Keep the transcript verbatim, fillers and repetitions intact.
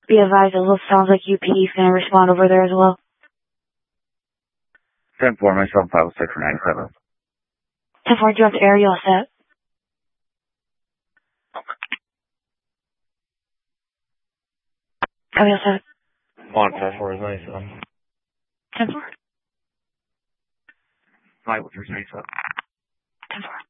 Be advised, it looks, sounds like U P D's gonna respond over there as well. ten four, myself, five oh six for ninety-seven. ten four, do you have the area all set? Area all set. One, ten four is ninety-seven. ten four. five oh three is ninety-seven. ten four.